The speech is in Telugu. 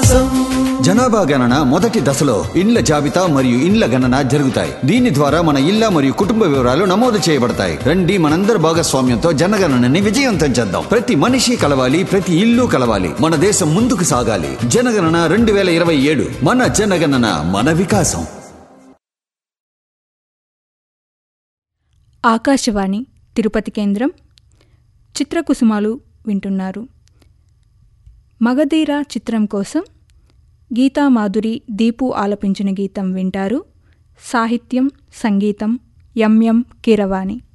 వికాసం. జనాభా గణన మొదటి దశలో ఇండ్ల జాబితా మరియు ఇండ్ల గణన జరుగుతాయి. దీని ద్వారా మన ఇళ్ల మరియు కుటుంబ వివరాలు నమోదు చేయబడతాయి. రండి మనందరి భాగస్వామ్యంతో జనగణనని విజయవంతం చేద్దాం. ప్రతి మనిషి కలవాలి, ప్రతి ఇల్లు కలవాలి. మన దేశం ముందుకు సాగాలి. జనగణన 2027. మన జనగణన మన వికాసం. ఆకాశవాణి తిరుపతి కేంద్రం. చిత్రకుసుమాలు వింటున్నారు. మగధీర చిత్రం కోసం గీతామాధురి, దీపు ఆలపించిన గీతం వింటారు. సాహిత్యం, సంగీతం ఎం.ఎం. కీరవాణి.